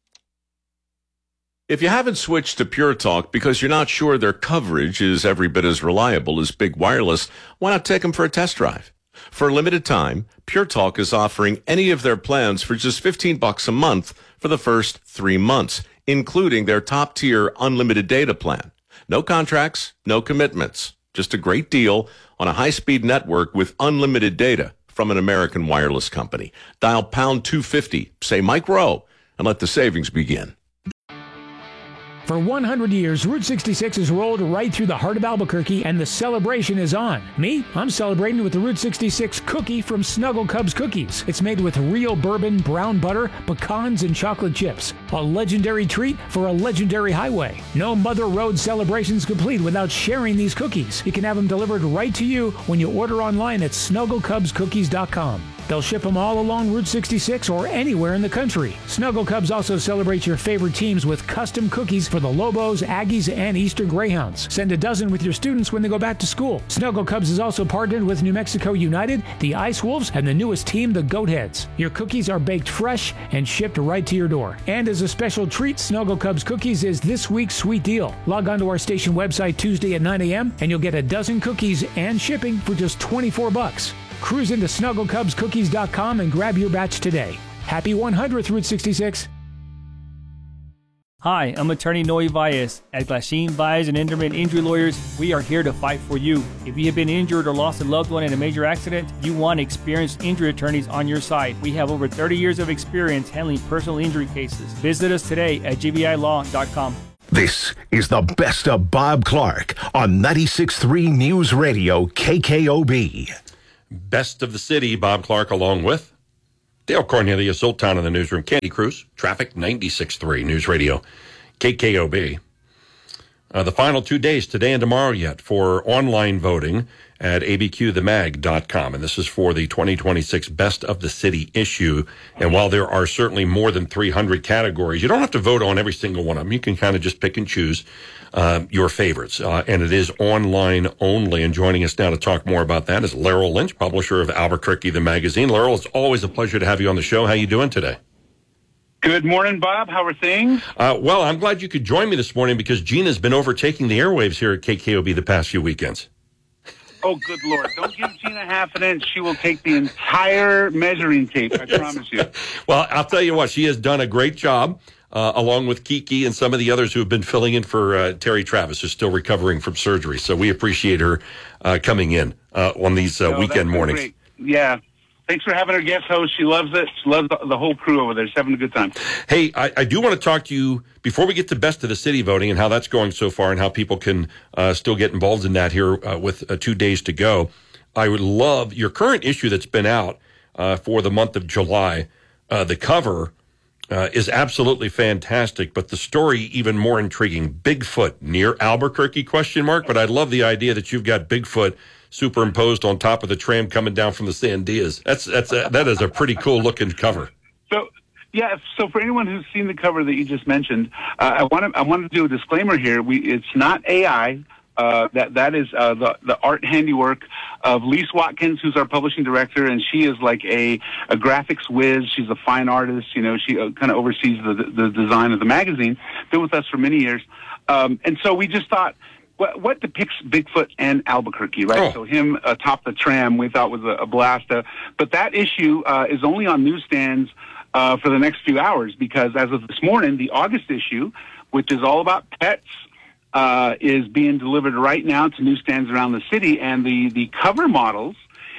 If you haven't switched to Pure Talk because you're not sure their coverage is every bit as reliable as Big Wireless, why not take them for a test drive? For a limited time, Pure Talk is offering any of their plans for just $15 a month for the first 3 months, including their top-tier unlimited data plan. No contracts, no commitments. Just a great deal on a high-speed network with unlimited data from an American wireless company. Dial pound 250, say Mike Rowe, and let the savings begin. For 100 years, Route 66 has rolled right through the heart of Albuquerque, and the celebration is on. Me? I'm celebrating with the Route 66 cookie from Snuggle Cubs Cookies. It's made with real bourbon, brown butter, pecans, and chocolate chips. A legendary treat for a legendary highway. No Mother Road celebrations complete without sharing these cookies. You can have them delivered right to you when you order online at snugglecubscookies.com. They'll ship them all along Route 66 or anywhere in the country. Snuggle Cubs also celebrate your favorite teams with custom cookies for the Lobos, Aggies, and Eastern Greyhounds. Send a dozen with your students when they go back to school. Snuggle Cubs is also partnered with New Mexico United, the Ice Wolves, and the newest team, the Goatheads. Your cookies are baked fresh and shipped right to your door. And as a special treat, Snuggle Cubs Cookies is this week's sweet deal. Log on to our station website Tuesday at 9 a.m. and you'll get a dozen cookies and shipping for just $24. Cruise into snugglecubscookies.com and grab your batch today. Happy 100th Route 66. Hi, I'm attorney Noe Valles. At Glasheen, Valles and Enderman Injury Lawyers, we are here to fight for you. If you have been injured or lost a loved one in a major accident, you want experienced injury attorneys on your side. We have over 30 years of experience handling personal injury cases. Visit us today at gbilaw.com. This is the best of Bob Clark on 96.3 News Radio KKOB. Best of the city, Bob Clark, along with Dale Cornelius, Old Town in the newsroom, Candy Cruz, Traffic 96.3 News Radio KKOB. The final 2 days, today and tomorrow yet, for online voting at abqthemag.com. And this is for the 2026 Best of the City issue. And while there are certainly more than 300 categories, you don't have to vote on every single one of them. You can kind of just pick and choose your favorites. And it is online only. And joining us now to talk more about that is Laurel Lynch, publisher of Albuquerque, the magazine. Laurel, it's always a pleasure to have you on the show. How you doing today? Good morning, Bob. How are things? Well, I'm glad you could join me this morning because Gina's been overtaking the airwaves here at KKOB the past few weekends. Oh, good Lord. Don't give Gina half an inch. She will take the entire measuring tape, I promise you. Well, I'll tell you what, she has done a great job, along with Kiki and some of the others who have been filling in for Terry Travis, who's still recovering from surgery. So we appreciate her coming in on these weekend mornings. Great. Yeah. Thanks for having her guest host. She loves it. She loves the whole crew over there. She's having a good time. Hey, I do want to talk to you before we get to Best of the City voting and how that's going so far and how people can still get involved in that here with 2 days to go. I would love your current issue that's been out for the month of July. The cover is absolutely fantastic, but the story even more intriguing. Bigfoot near Albuquerque, ? But I love the idea that you've got Bigfoot superimposed on top of the tram coming down from the Sandias. That is a pretty cool looking cover. So for anyone who's seen the cover that you just mentioned, I want to do a disclaimer here. It's not AI. That is the art handiwork of Lise Watkins, who's our publishing director, and she is like a graphics whiz. She's a fine artist. You know, she kind of oversees the design of the magazine. Been with us for many years, and so we just thought, what depicts Bigfoot and Albuquerque, right? Oh. So him atop the tram we thought was a blast. But that issue is only on newsstands for the next few hours because as of this morning, the August issue, which is all about pets, is being delivered right now to newsstands around the city. And the cover models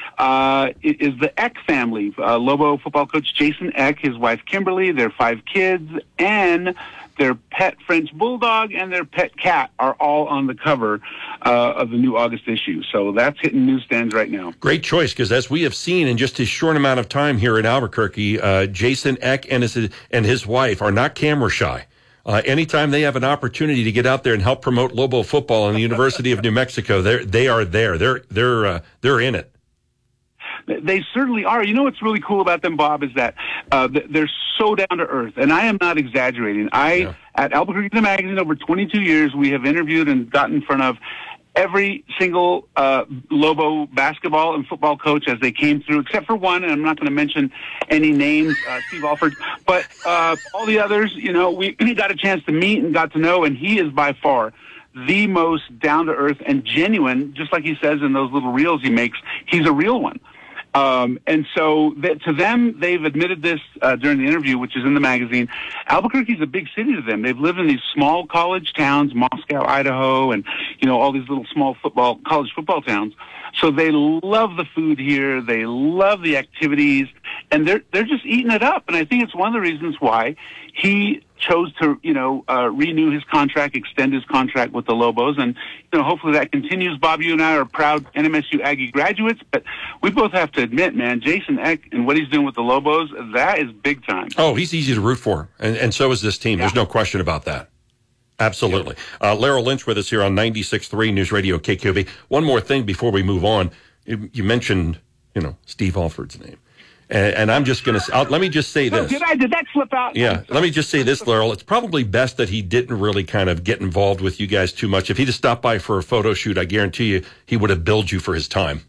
is the Eck family, Lobo football coach Jason Eck, his wife Kimberly, their 5 kids, and their pet French bulldog and their pet cat are all on the cover of the new August issue. So that's hitting newsstands right now. Great choice, because as we have seen in just his short amount of time here in Albuquerque, Jason Eck and his wife are not camera shy. Anytime they have an opportunity to get out there and help promote Lobo football in the University of New Mexico, they are there. They're in it. They certainly are. You know what's really cool about them, Bob, is that they're so down to earth, and I am not exaggerating. At Albuquerque the Magazine, over 22 years, we have interviewed and gotten in front of every single Lobo basketball and football coach as they came through, except for one, and I'm not going to mention any names, Steve Alford, but all the others, you know, we got a chance to meet and got to know, and he is by far the most down-to-earth and genuine, just like he says in those little reels he makes. He's a real one. And so to them, they've admitted this during the interview, which is in the magazine. Albuquerque is a big city to them. They've lived in these small college towns, Moscow, Idaho, and, you know, all these little small college football towns. So they love the food here. They love the activities, and they're just eating it up. And I think it's one of the reasons why he chose to, renew his contract, extend his contract with the Lobos. And, hopefully that continues. Bob, you and I are proud NMSU Aggie graduates, but we both have to admit, man, Jason Eck and what he's doing with the Lobos, that is big time. Oh, he's easy to root for. And so is this team. Yeah. There's no question about that. Absolutely. Laurel Lynch with us here on 96.3 News Radio KQB. One more thing before we move on. You mentioned, Steve Alford's name. And I'm just going to, let me just say this. Did that slip out? Yeah, let me just say this, Laurel. It's probably best that he didn't really kind of get involved with you guys too much. If he'd have stopped by for a photo shoot, I guarantee you he would have billed you for his time.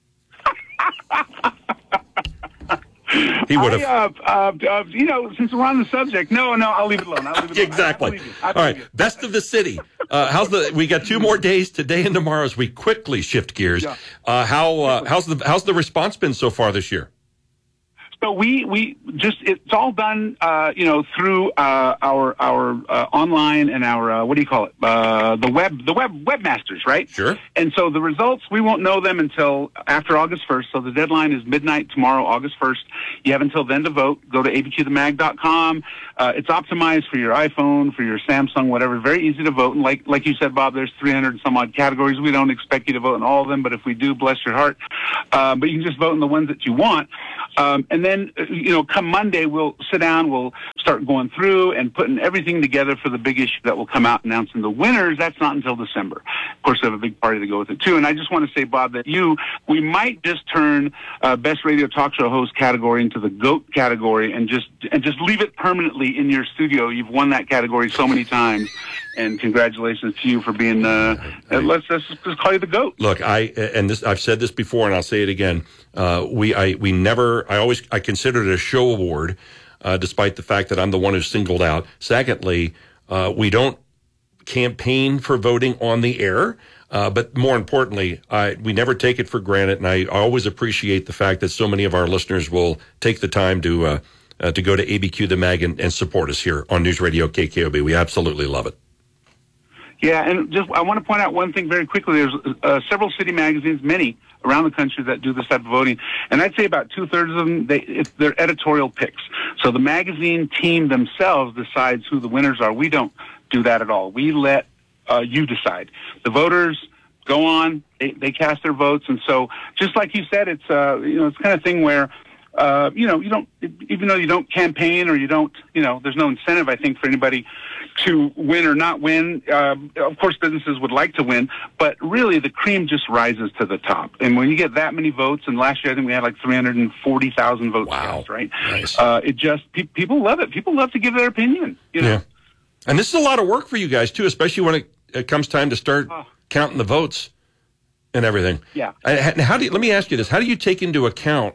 He would have. Since we're on the subject, no, I'll leave it alone. Exactly. All right, best of the city. We got 2 more days, today and tomorrow, as we quickly shift gears. Yeah. How's the response been so far this year? So we just, it's all done, through our online and our what do you call it? The webmasters, right? Sure. And so the results, we won't know them until after August 1st. So the deadline is midnight tomorrow, August 1st. You have until then to vote. Go to abqthemag.com. It's optimized for your iPhone, for your Samsung, whatever. Very easy to vote. And like you said, Bob, there's 300 and some odd categories. We don't expect you to vote in all of them, but if we do, bless your heart. But you can just vote in the ones that you want. And then, come Monday, we'll sit down, we'll start going through and putting everything together for the big issue that will come out announcing the winners. That's not until December. Of course, we have a big party to go with it, too. And I just want to say, Bob, that we might just turn Best Radio Talk Show Host category into the GOAT category and just leave it permanently in your studio. You've won that category so many times. And congratulations to you for being, let's just call you the GOAT. Look, I've said this before and I'll say it again. I considered it a show award, despite the fact that I'm the one who's singled out. Secondly, we don't campaign for voting on the air. But more importantly, we never take it for granted. And I always appreciate the fact that so many of our listeners will take the time to go to ABQ the Mag and support us here on News Radio KKOB. We absolutely love it. Yeah, and I want to point out one thing very quickly. There's several city magazines, many around the country, that do this type of voting, and I'd say about 2/3 of them, they're editorial picks. So the magazine team themselves decides who the winners are. We don't do that at all. We let you decide. The voters go on, they cast their votes, and so just like you said, it's it's kind of thing where you don't, even though you don't campaign or you don't, there's no incentive, I think, for anybody to win or not win. Of course, businesses would like to win, but really the cream just rises to the top. And when you get that many votes, and last year I think we had like 340,000 votes cast, right? Nice. People love it. People love to give their opinion, Yeah. And this is a lot of work for you guys, too, especially when it comes time to start counting the votes and everything. Yeah. And let me ask you this. How do you take into account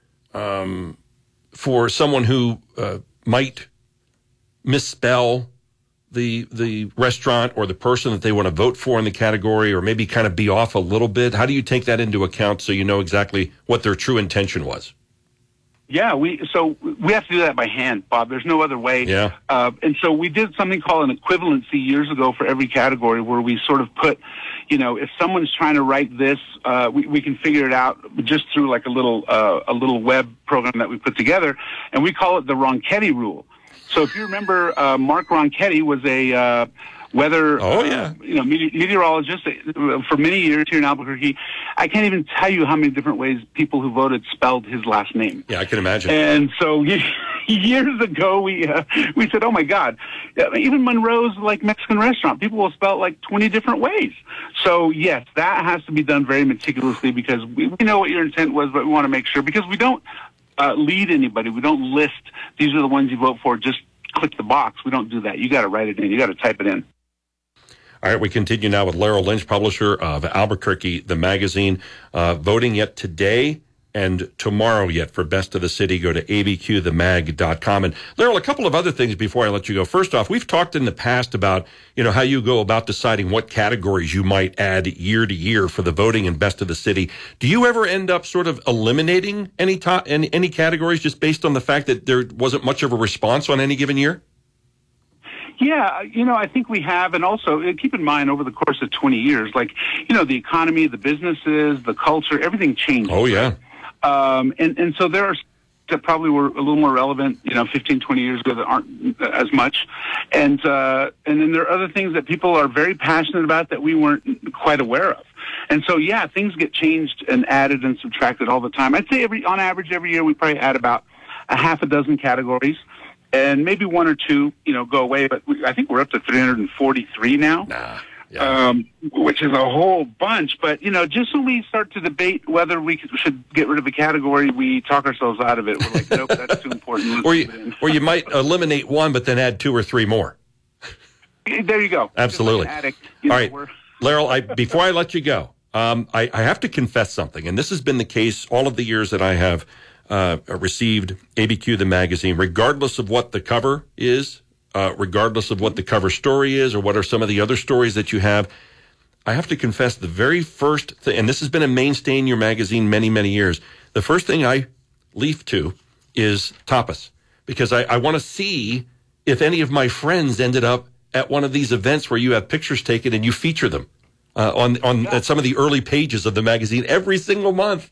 for someone who might misspell the restaurant or the person that they want to vote for in the category, or maybe kind of be off a little bit? How do you take that into account so you know exactly what their true intention was? Yeah, we have to do that by hand, Bob. There's no other way. Yeah. And so we did something called an equivalency years ago for every category, where we sort of put, if someone's trying to write this, we can figure it out just through like a little web program that we put together, and we call it the Ronchetti rule. So if you remember, Mark Ronchetti was a weather, meteorologist for many years here in Albuquerque. I can't even tell you how many different ways people who voted spelled his last name. Yeah, I can imagine. And so years ago, we said, oh my God, even Monroe's like Mexican restaurant, people will spell it like 20 different ways. So yes, that has to be done very meticulously, because we know what your intent was, but we want to make sure, because we don't lead anybody. We don't list, these are the ones you vote for, just click the box. We don't do that. You got to write it in. You got to type it in. All right, we continue now with Laurel Lynch, publisher of Albuquerque, the magazine. Voting yet today and tomorrow yet for Best of the City. Go to abqthemag.com. And Laurel, a couple of other things before I let you go. First off, we've talked in the past about, how you go about deciding what categories you might add year to year for the voting in Best of the City. Do you ever end up sort of eliminating any categories just based on the fact that there wasn't much of a response on any given year? Yeah, I think we have. And also, keep in mind, over the course of 20 years, the economy, the businesses, the culture, everything changes. Oh, yeah. And so there are that probably were a little more relevant, 15, 20 years ago that aren't as much. And then there are other things that people are very passionate about that we weren't quite aware of. And so, yeah, things get changed and added and subtracted all the time. I'd say on average, every year we probably add about a half a dozen categories. And maybe one or two, go away. But I think we're up to 343 now. which is a whole bunch. But, just when we start to debate whether we should get rid of a category, we talk ourselves out of it. We're like, nope, that's too important. Or you might eliminate one, but then add 2 or 3 more. There you go. Absolutely. Like addict, All right, Laryl, before I let you go, I have to confess something, and this has been the case all of the years that I have received ABQ, the magazine, regardless of what the cover is, regardless of what the cover story is, or what are some of the other stories that you have. I have to confess the very first thing, and this has been a mainstay in your magazine many, many years, the first thing I leaf to is tapas, because I want to see if any of my friends ended up at one of these events where you have pictures taken and you feature them at some of the early pages of the magazine every single month.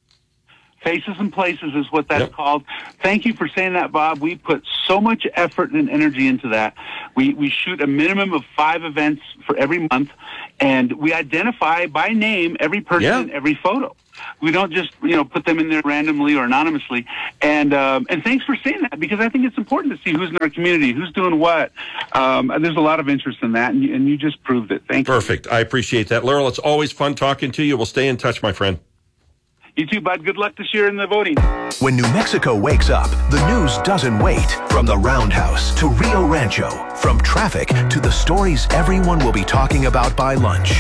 Faces and Places is what that's called. Thank you for saying that, Bob. We put so much effort and energy into that. We shoot a minimum of 5 events for every month, and we identify by name every person in every photo. We don't just, put them in there randomly or anonymously. And thanks for saying that, because I think it's important to see who's in our community, who's doing what. There's a lot of interest in that, and you just proved it. Thank you. Perfect. I appreciate that. Laryl, it's always fun talking to you. We'll stay in touch, my friend. You too, bud. Good luck this year in the voting. When New Mexico wakes up, the news doesn't wait. From the Roundhouse to Rio Rancho, from traffic to the stories everyone will be talking about by lunch.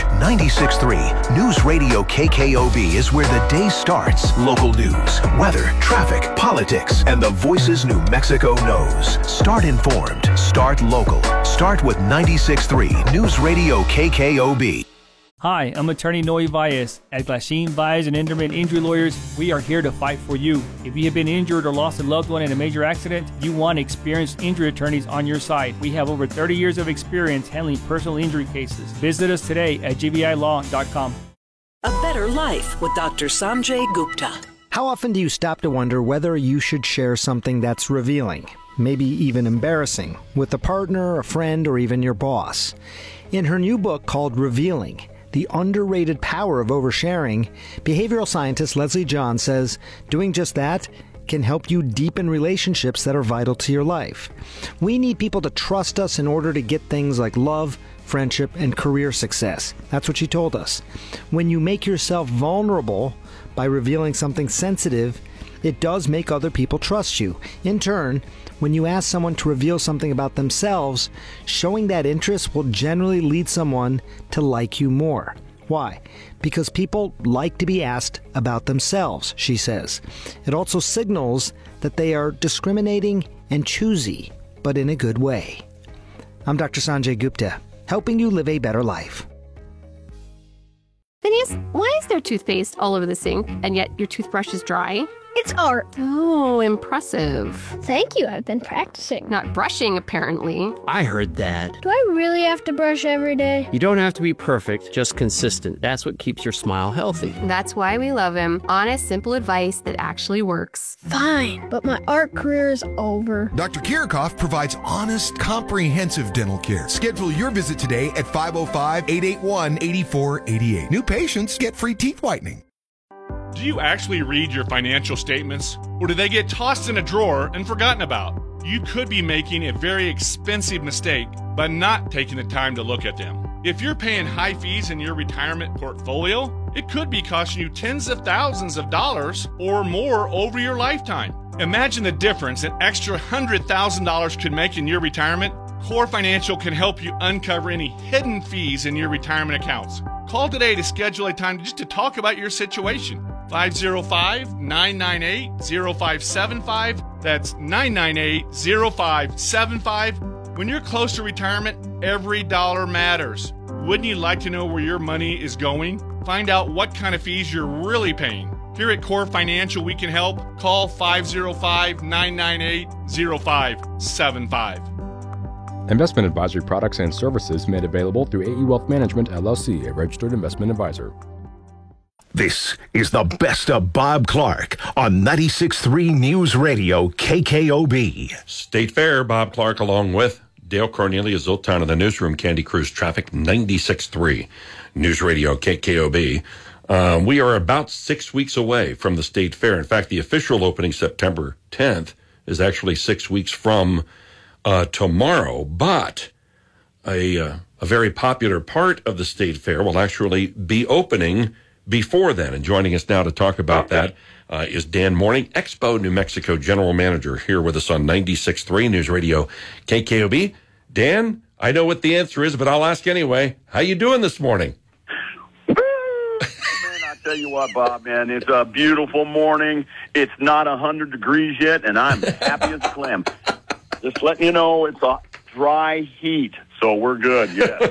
96.3 News Radio KKOB is where the day starts. Local news, weather, traffic, politics, and the voices New Mexico knows. Start informed. Start local. Start with 96.3 News Radio KKOB. Hi, I'm attorney Noe Valles. At Glasheen, Valles, and Enderman Injury Lawyers, we are here to fight for you. If you have been injured or lost a loved one in a major accident, you want experienced injury attorneys on your side. We have over 30 years of experience handling personal injury cases. Visit us today at gvilaw.com. A better life with Dr. Sanjay Gupta. How often do you stop to wonder whether you should share something that's revealing, maybe even embarrassing, with a partner, a friend, or even your boss? In her new book called Revealing, The Underrated Power of Oversharing, behavioral scientist Leslie John says doing just that can help you deepen relationships that are vital to your life. We need people to trust us in order to get things like love, friendship, and career success. That's what she told us. When you make yourself vulnerable by revealing something sensitive, it does make other people trust you. In turn, when you ask someone to reveal something about themselves, showing that interest will generally lead someone to like you more. Why? Because people like to be asked about themselves, she says. It also signals that they are discriminating and choosy, but in a good way. I'm Dr. Sanjay Gupta, helping you live a better life. Phineas, why is there toothpaste all over the sink, and yet your toothbrush is dry? It's art. Oh, impressive. Thank you. I've been practicing. Not brushing, apparently. I heard that. Do I really have to brush every day? You don't have to be perfect, just consistent. That's what keeps your smile healthy. That's why we love him. Honest, simple advice that actually works. Fine, but my art career is over. Dr. Kirchhoff provides honest, comprehensive dental care. Schedule your visit today at 505-881-8488. New patients get free teeth whitening. Do you actually read your financial statements, or do they get tossed in a drawer and forgotten about? You could be making a very expensive mistake by not taking the time to look at them. If you're paying high fees in your retirement portfolio, it could be costing you tens of thousands of dollars or more over your lifetime. Imagine the difference an extra $100,000 could make in your retirement. Core Financial can help you uncover any hidden fees in your retirement accounts. Call today to schedule a time just to talk about your situation. 505-998-0575. That's 998-0575. When you're close to retirement, every dollar matters. Wouldn't you like to know where your money is going? Find out what kind of fees you're really paying. Here at Core Financial, we can help. Call 505-998-0575. Investment advisory products and services made available through AE Wealth Management, LLC, a registered investment advisor. This is the best of Bob Clark on 96.3 News Radio KKOB. State Fair, Bob Clark along with Dale Cornelius Zoltan in the newsroom, Candy Cruise Traffic 96.3 News Radio KKOB. We are about 6 weeks away from the State Fair. In fact, the official opening September 10th is actually 6 weeks from tomorrow, but a a very popular part of the State Fair, will actually be opening before then. And joining us now to talk about that is Dan Morning, Expo New Mexico General Manager, here with us on 96.3 News Radio KKOB. Dan, I know what the answer is, but I'll ask anyway. How you doing this morning? I tell you what, Bob, man, it's a beautiful morning. It's not 100 degrees yet, and I'm happy as a clam. Just letting you know, it's a dry heat, so we're good. Yeah,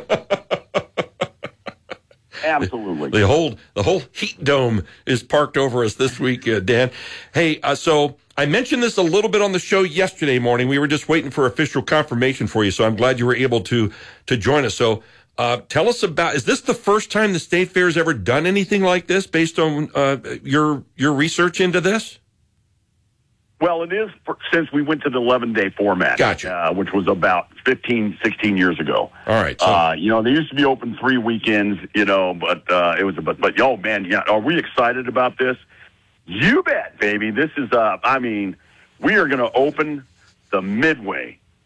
absolutely. The whole heat dome is parked over us this week, Dan. Hey, so I mentioned this a little bit on the show yesterday morning. We were just waiting for official confirmation for you, so I'm glad you were able to join us. So. Tell us about, is this the first time the State Fair has ever done anything like this based on your research into this? Well, it is since we went to the 11-day format. Gotcha. Which was about 15, 16 years ago. All right. So. They used to be open 3 weekends, but it was oh man, yeah, are we excited about this? You bet, baby. This is, we are going to open the Midway